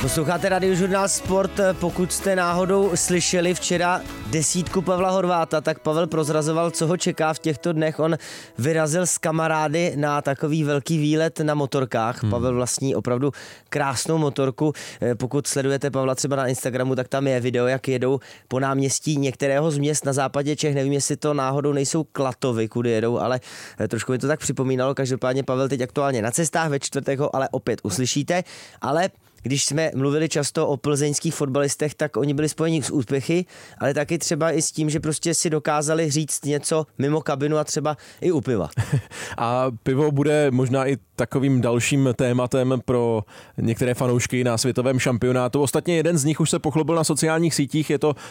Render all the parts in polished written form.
Posloucháte Radiožurnál Sport. Pokud jste náhodou slyšeli včera desítku Pavla Horváta, tak Pavel prozrazoval, co ho čeká v těchto dnech. On vyrazil s kamarády na takový velký výlet na motorkách. Pavel vlastní opravdu krásnou motorku. Pokud sledujete Pavla třeba na Instagramu, tak tam je video, jak jedou po náměstí některého z měst na západě Čech. Nevím, jestli to náhodou nejsou Klatovy, kudy jedou, ale trošku mi to tak připomínalo. Každopádně Pavel teď aktuálně na cestách, ve čtvrtek ho ale opět uslyšíte. Ale když jsme mluvili často o plzeňských fotbalistech, tak oni byli spojeni s úspěchy, ale taky třeba i s tím, že prostě si dokázali říct něco mimo kabinu a třeba i u piva. A pivo bude možná i takovým dalším tématem pro některé fanoušky na světovém šampionátu. Ostatně jeden z nich už se pochlubil na sociálních sítích, je to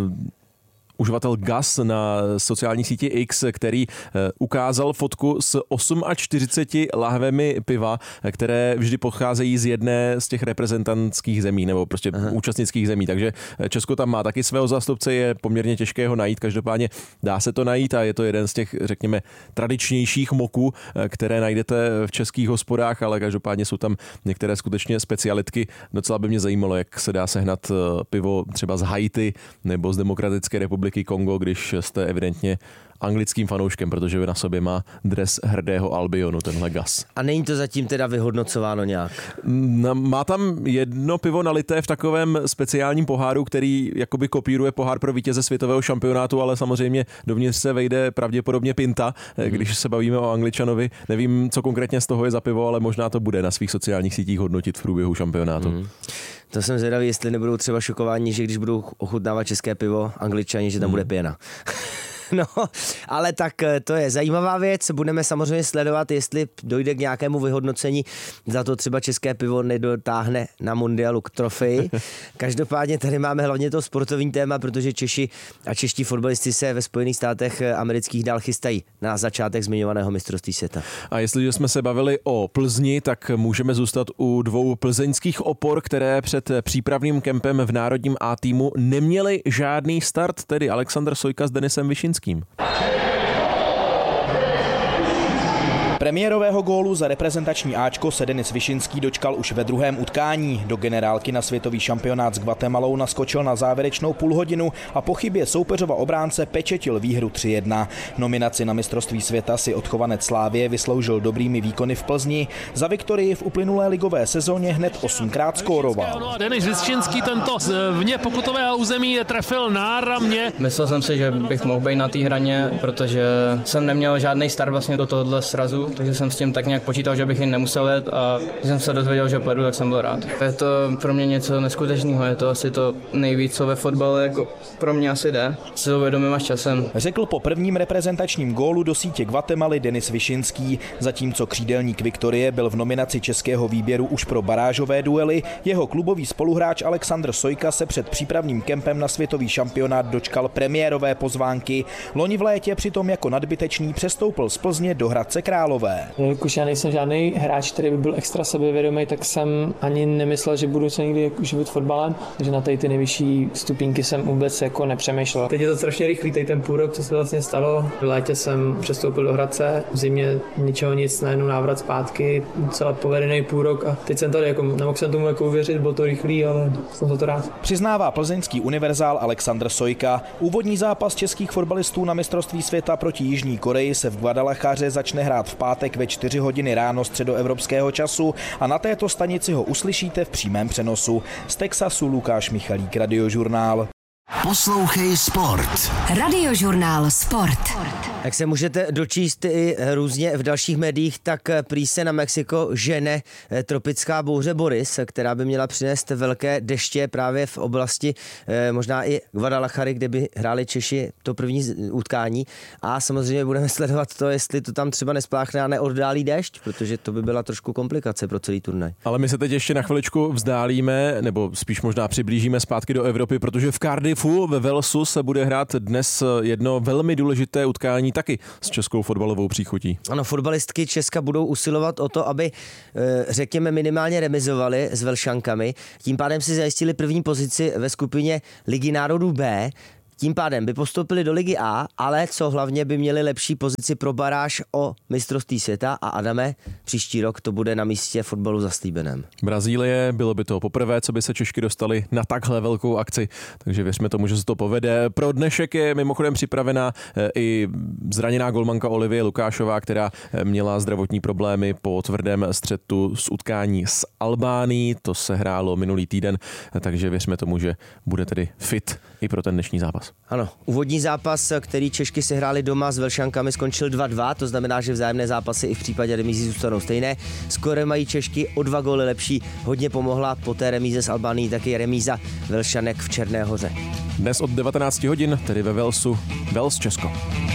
uživatel Gas na sociální síti X, který ukázal fotku s 48 lahvemi piva, které vždy pocházejí z jedné z těch reprezentantských zemí, nebo prostě účastnických zemí. Takže Česko tam má taky svého zástupce, je poměrně těžké ho najít, každopádně dá se to najít a je to jeden z těch, řekněme, tradičnějších moků, které najdete v českých hospodách, ale každopádně jsou tam některé skutečně specialitky. Docela by mě zajímalo, jak se dá sehnat pivo třeba z Haiti nebo z Demokratické republiky Kongo, když jste evidentně anglickým fanouškem, protože na sobě má dres hrdého Albionu, tenhle Gas. A není to zatím teda vyhodnocováno nějak? Má tam jedno pivo nalité v takovém speciálním poháru, který jakoby kopíruje pohár pro vítěze světového šampionátu, ale samozřejmě dovnitř se vejde pravděpodobně pinta, když se bavíme o Angličanovi. Nevím, co konkrétně z toho je za pivo, ale možná to bude na svých sociálních sítích hodnotit v průběhu šampionátu. To jsem zvědavý, jestli nebudou třeba šokováni, že když budou ochutnávat české pivo Angličani, že tam bude pěna. No, ale tak to je zajímavá věc. Budeme samozřejmě sledovat, jestli dojde k nějakému vyhodnocení. Za to třeba české pivo nedotáhne na mundialu k trofeji. Každopádně tady máme hlavně to sportovní téma, protože Češi a čeští fotbalisti se ve Spojených státech amerických dál chystají na začátek zmiňovaného mistrovství světa. A jestliže jsme se bavili o Plzni, tak můžeme zůstat u dvou plzeňských opor, které před přípravným kempem v národním A týmu neměli žádný start, tedy Alexandr Sojka s Denisem Višinským. Premiérového gólu za reprezentační Ačko se Denis Višinský dočkal už ve druhém utkání. Do generálky na světový šampionát s Guatemalou naskočil na závěrečnou půlhodinu a po chybě soupeřova obránce pečetil výhru 3-1. Nominaci na mistrovství světa si odchovanec Slávie vysloužil dobrými výkony v Plzni. Za viktorii v uplynulé ligové sezóně hned 8krát skóroval. Denis Višinský tento vně pokutového území trefil náramně. Myslel jsem si, že bych mohl být na té hraně, protože jsem neměl žádný start vlastně do tohohle srazu. Takže jsem s tím tak nějak počítal, že bych jim nemusel jet a když jsem se dozvěděl, že pojedu, tak jsem byl rád. Je to pro mě něco neskutečného, je to asi to nejvíc, co ve fotbale jako pro mě asi jde. Si to uvědomím až časem. Řekl po prvním reprezentačním gólu do sítě Guatemaly Denis Višinský, zatímco křídelník Viktorie byl v nominaci českého výběru už pro barážové duely. Jeho klubový spoluhráč Alexandr Sojka se před přípravným kempem na světový šampionát dočkal premiérové pozvánky. Loni v létě přitom jako nadbytečný přestoupil z Plzně do Hradce Králové. Jelikož já nejsem žádný hráč, který by byl extra sebevědomý, tak jsem ani nemyslel, že budu se někdy živit fotbalem, takže na ty nejvyšší stupínky jsem vůbec jako nepřemýšlel. Teď je to strašně rychlý, tady ten půl rok, co se vlastně stalo. V létě jsem přestoupil do Hradce, v zimě ničeho nic, najednou návrat zpátky, celé povedený půl rok a teď jsem tady, jako nemohl jsem tomu jako uvěřit, bylo to rychlý, ale jsem za to rád. Přiznává plzeňský univerzál Alexandr Sojka. Úvodní zápas českých fotbalistů na mistrovství světa proti Jižní Koreji se v Guadalajaře začne hrát v pátek ve 4 hodiny ráno středoevropského času a na této stanici ho uslyšíte v přímém přenosu. Z Texasu Lukáš Michalík, Radiožurnál. Poslouchej Sport. Radiožurnál Sport. Jak se můžete dočíst i různě v dalších médiích, tak prý se na Mexiko žene tropická bouře Boris, která by měla přinést velké deště právě v oblasti možná i Guadalajary, kde by hráli Češi to první utkání. A samozřejmě budeme sledovat to, jestli to tam třeba nespláchne a neoddálí déšť, protože to by byla trošku komplikace pro celý turnaj. Ale my se teď ještě na chviličku vzdálíme, nebo spíš možná přiblížíme zpátky do Evropy, protože v Cardiffu ve Walesu se bude hrát dnes jedno velmi důležité utkání taky s českou fotbalovou příchutí. Ano, fotbalistky Česka budou usilovat o to, aby řekněme minimálně remizovali s Velšankami. Tím pádem si zajistili první pozici ve skupině Ligy národů B. Tím pádem by postoupili do Ligy A, ale co hlavně by měli lepší pozici pro baráž o mistrovství světa a Adame, příští rok to bude na místě fotbalu zaslíbeném. Brazílie, bylo by to poprvé, co by se Češky dostali na takhle velkou akci, takže věřme tomu, že se to povede. Pro dnešek je mimochodem připravena i zraněná golmanka Olivie Lukášová, která měla zdravotní problémy po tvrdém střetu z utkání s Albánií. To se hrálo minulý týden, takže věřme tomu, že bude tedy fit i pro ten dnešní zápas. Ano, úvodní zápas, který Češky si hráli doma s Velšankami, skončil 2-2, to znamená, že vzájemné zápasy i v případě remízy zůstanou stejné. Skóre mají Češky o 2 góly lepší, hodně pomohla po té remíze s Albánií taky remíza Velšanek v Černé Hoře. Dnes od 19 hodin, tedy ve Velsu, Vels Česko.